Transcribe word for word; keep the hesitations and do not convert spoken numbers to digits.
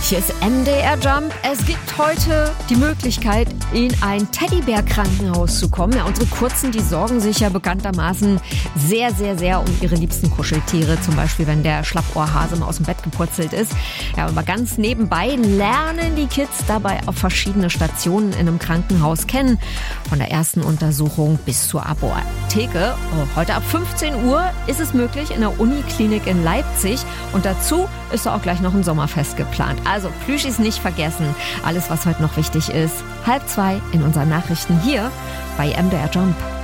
Hier ist M D R Jump. Es gibt heute die Möglichkeit, in ein Teddybär-Krankenhaus zu kommen. Ja, unsere Kurzen, die sorgen sich ja bekanntermaßen sehr, sehr, sehr um ihre liebsten Kuscheltiere. Zum Beispiel, wenn der Schlappohrhase mal aus dem Bett gepurzelt ist. Ja, aber ganz nebenbei lernen die Kids dabei auf verschiedene Stationen in einem Krankenhaus kennen. Von der ersten Untersuchung bis zur Apotheke. Heute ab fünfzehn Uhr ist es möglich in der Uniklinik in Leipzig. Und dazu ist da auch gleich noch ein Sommerfest geplant. Also Plüschis nicht vergessen. Alles, was heute noch wichtig ist, halb zwei in unseren Nachrichten hier bei M D R Jump.